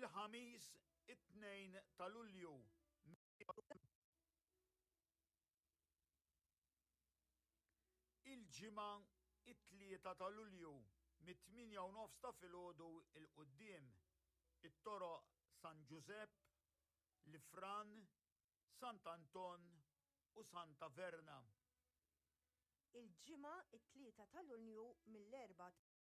Il-ħamis 2 ta' Lulju. Il-ġimgħa 3 ta' Lulju mit-8:30 ta' filgħodu il-qudiem. It-toroq San Giuseppe, Lifran, Sant'Anton u Santa Verna. Il-ġimgħa 3 ta' Lulju mill-4